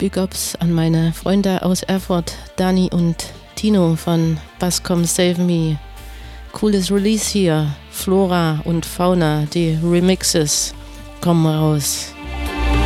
Big Ups an meine Freunde aus Erfurt, Dani und Tino von Bass Come Save Me. Cooles Release hier, Flora und Fauna, die Remixes kommen raus.